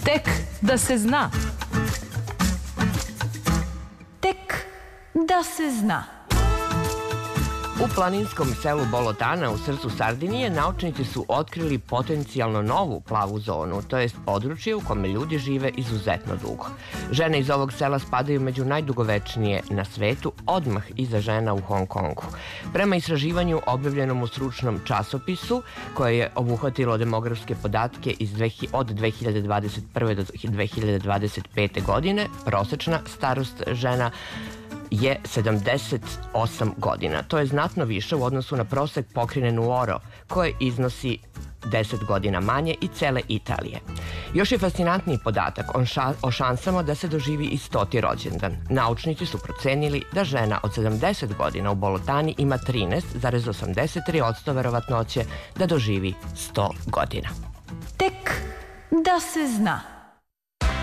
Tek da se zna. Tek da se zna. U planinskom selu Bolotana u srcu Sardinije naučnici su otkrili potencijalno novu plavu zonu, to jest područje u kome ljudi žive izuzetno dugo. Žene iz ovog sela spadaju među najdugovečnije na svetu, odmah iza žena u Hong Kongu. Prema istraživanju objavljenom u stručnom časopisu, koje je obuhvatilo demografske podatke od 2021. do 2025. godine, prosečna starost žena je 78 godina. To je znatno više u odnosu na prosek pokrajine Nuoro, koje iznosi 10 godina manje i cele Italije. Još je fascinantniji podatak o šansama da se doživi i 100. rođendan. Naučnici su procenili da žena od 70 godina u Bolotani ima 13,83% verovatnoće da doživi 100 godina. Tek da se zna.